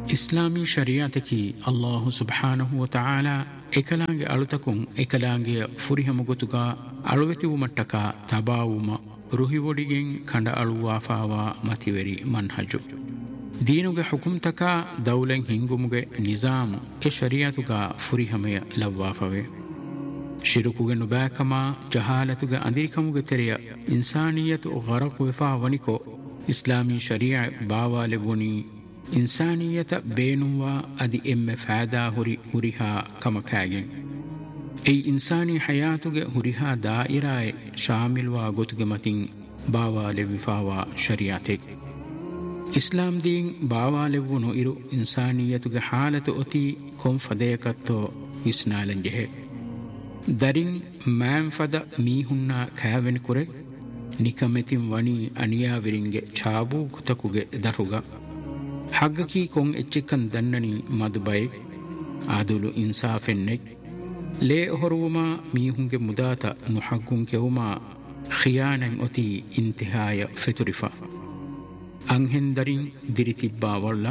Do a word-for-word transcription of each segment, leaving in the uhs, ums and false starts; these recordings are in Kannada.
ಇಸ್ಲಾಮಿ ಶರಿಯಾತಕಿ ಅಲ್ಲಾಹು ಸುಬ್ಹಾನಹು ವ ತಆಲಾ ekalaange alutakun ekalaange furihamu gotuga aluwetiwu mattaka tabawuma ruhiwodigen kanda aluwa fawa mativeri manhaju deenuge hukumtaka dawlen hingumuge nizamu e shariatuga furihameya lawwa fawe shirukuge nubakama jahalatuge andirikamuge teriya insaniyatu gharaq wefa waniko islami sharia bawale woni ಇನ್ಸಾನಿಯತ ಬೇನುವ ಅದಿ ಎಮ್ಮೆ ಫಾದಾ ಹುರಿ ಹುರಿಹಾ ಕಮಕಾಗೆ ಐ ಇನ್ಸಾನಿ ಹಯಾತುಗೆ ಹುರಿಹಾ ದಾಯಿರಾಯ್ ಶಾಮಿಲ್ವಾ ಗೊತುಗೆ ಮತಿನ್ ಬಾವಾಲೆ ವಿಫಾವಾ ಶರಿಯಾತೆ ಇಸ್ಲಾಂ ದೀನ್ ಬಾವಾಲೆವ್ವುನು ಇರು ಇನ್ಸಾನಿಯತುಗೆ ಹಾಲತು ಒತಿ ಕೊಂ ಫದಯಕತ್ತೋ ವಿಸ್ನಾಲಂಜೆಹೆ ದರಿನ್ ಮ್ಯಾಮ್ ಫದ ಮೀಹುನ್ನ ಖಾವೆನ್ ಕುರೆ ನಿಕಮೆತಿನ್ ವಣಿ ಅನಿಯಾವಿರಿಂಗೆ ಛಾಬೂ ಕುತಕುಗೆ ದರುಗ ಹಗ್ಗಕಿ ಕೊಂ ಎಚ್ಚಿಕ್ಕನ್ ದನ್ನನಿ ಮದುಬೈ ಆದುಲು ಇನ್ಸಾಫೆನ್ನೆಕ್ ಲೇ ಹೊರುವುಮ ಮೀಹುಂಗೆ ಮುದಾತ ನುಹಗ್ಗುಂ ಕೆವುಮ ಖಿಯಾನನ್ ಒತಿ ಇಂತಿಹಾಯ ಫೆತುರಿಫ ಅಂಹೆಂದರಿನ್ ದಿರಿತಿಬ್ಬಾ ವಳ್ಳ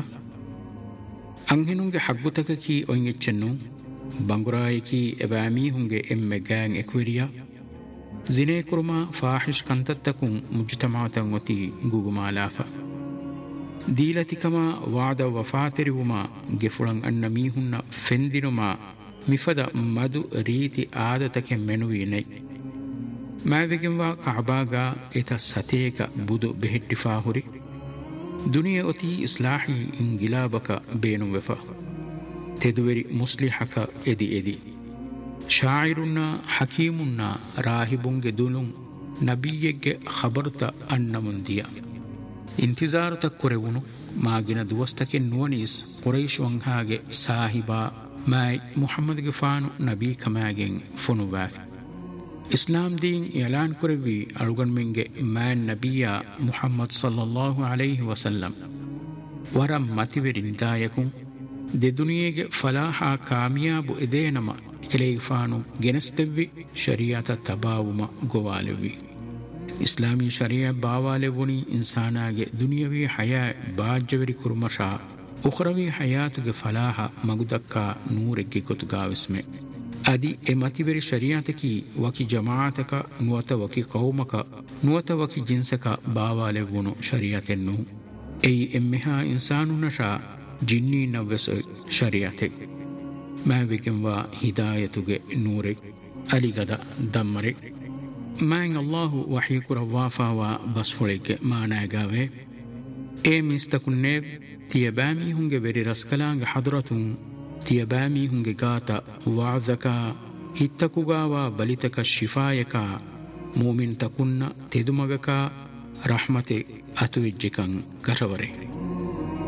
ಅಂಹೆನುಂಗೆ ಹಗ್ಗುತಕಕಿ ಒಯ್ಗೆಚ್ಚೆನ್ನು ಬಂಗುರಾಯಿಕಿ ಎಬಾ ಮೀಹುಂಗೆ ಎಮ್ಮೆ ಗ್ಯಾಂಗ್ ಎಕ್ವಿರಿಯ ಜಿನೇ ಕುರುಮ ಫಾಹಿಶ್ ಕಂತತ್ತಕುಂ ಮುಜ್ತಮಾತನ್ ಒತಿ ಗುಗುಮಾಲಾಫ ದೀಲತಿಕಮ ವಾದ ವಫಾತೆರಿವುಮ ಗೆಫುಳಂ ಅನ್ನ ಮೀಹುನ್ನ ಫೆಂದಿನುಮ ಮಿಫದ ಮದು ರೀತಿ ಆದತಕೆ ಮೆನುವೀನೈ ಮಾವೆಗೆಂವಾ ಕಅಬಾಗ ಎತ ಸತೇಕ ಬುದು ಬೆಹೆಟ್ಟಿಫಾ ಹುರಿ ದುನಿಯ ಒತಿ ಇಸ್ಲಾಹಿ ಇಂಗಿಲಾಬಕ ಬೇನುವೆಫ ತೆದುವೆರಿ ಮುಸ್ಲಿಹಕ ಎದಿ ಎದಿ ಶಾಯಿರುನ್ನ ಹಕೀಮುನ್ನ ರಾಹಿಬುಂಗೆ ದುನುಂ ನಬಿಯೆಗ್ಗೆ ಖಬರ್ತ ಅನ್ನ ಮುಂದಿಯ ಇಂತಿಜಾರು ತಕ್ಕುರೆವುನು ಮಾಗಿನ ದುವಸ್ತಕ್ಕೆ ನುವನೀಸ್ ಕುರೈಶ್ ವಂಹಾಗೆ ಸಾಹಿಬಾ ಮಾಯ್ ಮುಹಮ್ಮದ್ಗೆ ಫಾನು ನಬಿ ಕಮಾಗೆನ್ ಫುನುವಾಫಿ ಇಸ್ಲಾಂ ದೀನ್ ಎಲಾನ್ ಕುರೆವಿ ಅಳುಗನ್ಮೆಂಗೆ ಮ್ಯಾನ್ ನಬಿಯ ಮುಹಮ್ಮದ್ ಸಲ್ಲಲ್ಲಾಹು ಅಲೈಹಿ ವಸಲ್ಲಂ ವರ ಮತಿವೆರಿನ್ ದಾಯಕುಂ ದೆ ದುನಿಯೆಗೆ ಫಲಾಹಾ ಕಾಮಿಯಾಬು ಎದೇನಮ ಕೆಲೆಗೆ ಫಾನು ಗೆನಸ್ತೆವ್ವಿ ಶರಿಯಾತ ತಬಾವುಮ ಗೋವಾಲೆವ್ವಿ ಇಸ್ಲಾಮಿ ಶರಿಯ ಬಾವಾಲೆವುನಿ ಇನ್ಸಾನಾಗೆ ದುನಿಯವಿ ಹಯಾ ಬಾಜ್ಜವೆರಿ ಕುರುಮಶಾ ಉಖ್ರವಿ ಹಯಾತುಗೆ ಫಲಾಹ ಮಗುದಕ್ಕ ನೂರೆಗ್ಗೆ ಕೊತುಗಾವಿಸ್ಮೆ ಅದಿ ಎ ಮತಿವೆರಿ ಶರಿಯಾತಕಿ ವಕಿ ಜಮಾತಕ ನುವತ ವಕಿ ಕೌಮಕ ನುವತ ವಕಿ ಜಿನ್ಸಕ ಬಾವಾಲೆವುನು ಶರಿಯಾತೆನ್ನು ಎಯಿ ಎಮ್ಮೆಹಾ ಇನ್ಸಾನುನಶಾ ಜಿನ್ನಿ ನವ್ವೆಸ ಶರಿಯಾತೆ ಮ್ಯಾವಿಗೆಂವಾ ಹಿದಾಯತುಗೆ ನೂರೆ ಅಲಿಗದ ದಮ್ಮರೆ ಮ್ಯಾಂಗ್ ಅಲ್ಲಾಹು ವಹೀಕುರ ವಾಫಾವ ಬಸ್ಫುಳಿಗೆ ಮಾನಾಗಾವೆ ಏ ಮಿಸ್ತಕುನ್ನೆ ತಿಯಬಾಮಿ ಹುಂಗೆ ವೆರಿ ರಸ್ಕಲಾಂಗ ಹದುರತುಂ ತಿಯಬಾಮಿ ಹುಂಗೆ ಗಾತ ವಾದಕ ಹಿತ್ತಕುಗಾವ ಬಲಿತಕ ಶಿಫಾಯಕ ಮೂಮಿನ್ ತಕುನ್ನ ತೆದುಮಗಕ ರಹಮತೆ ಅತುವಿಜ್ಜಿಕಂ ಕರವರೆ